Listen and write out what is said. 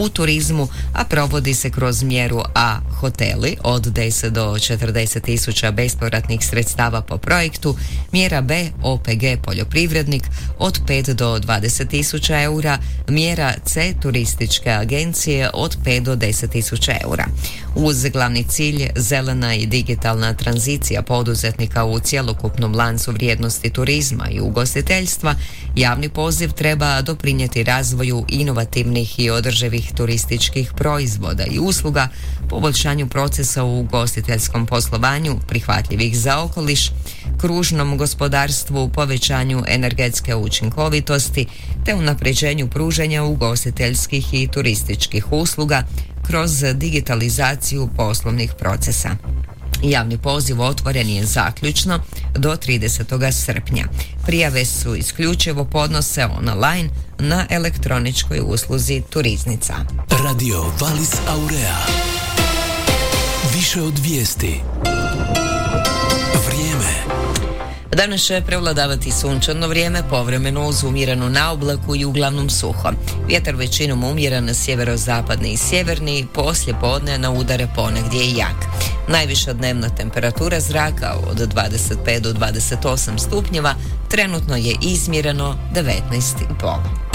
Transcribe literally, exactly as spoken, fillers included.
u turizmu, a provodi se kroz mjeru A hoteli od deset do četrdeset tisuća bespovratnih sredstava po projektu, mjera B O P G poljoprivrednik od pet do dvadeset tisuća eura, mjera C turističke agencije od pet do deset tisuća eura. Uz glavni cilj zelena i digitalna tranzicija poduzetnika u cjelokupnom lancu vrijednosti turizma i ugostiteljstva, javni poziv treba doprinijeti razvoju inovativnih i održivih turističkih proizvoda i usluga, poboljšanju procesa u ugostiteljskom poslovanju prihvatljivih za okoliš, kružnom gospodarstvu, povećanju energetske učinkovitosti te unapređenju pružanja ugostiteljskih i turističkih usluga kroz digitalizaciju poslovnih procesa. Javni poziv otvoren je zaključno do tridesetog srpnja. Prijave su isključivo podnose online na elektroničkoj usluzi Turiznica. Radio Valis Aurea. Više od vijesti. Vrijeme. Danas će prevladavati sunčano vrijeme, povremeno uz umjerenu naoblaku i uglavnom suho. Vjetar većinom umjeren sjeverozapadni i sjeverni, poslije podne na udare ponegdje i jak. Najviša dnevna temperatura zraka od dvadeset pet do dvadeset osam stupnjeva, trenutno je izmjereno devetnaest i pol.